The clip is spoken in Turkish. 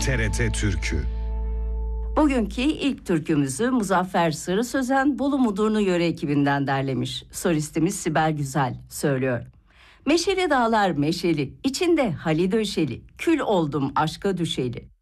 TRT Türkü. Bugünkü ilk türkümüzü Muzaffer Sarı Sözen Bolu Mudurnu Yöre ekibinden derlemiş. Solistimiz Sibel Güzel söylüyor. Meşeli dağlar meşeli, içinde hali döşeli, kül oldum aşka düşeli.